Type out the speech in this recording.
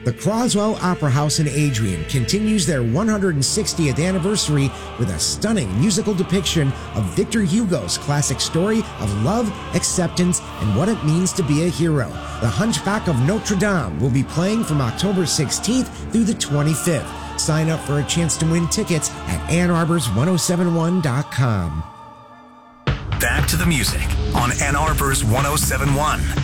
The Croswell Opera House in Adrian continues their 160th anniversary with a stunning musical depiction of Victor Hugo's classic story of love, acceptance, and what it means to be a hero. The Hunchback of Notre Dame will be playing from October 16th through the 25th. Sign up for a chance to win tickets at AnnArbor's1071.com. Back to the music on Ann Arbor's 1071.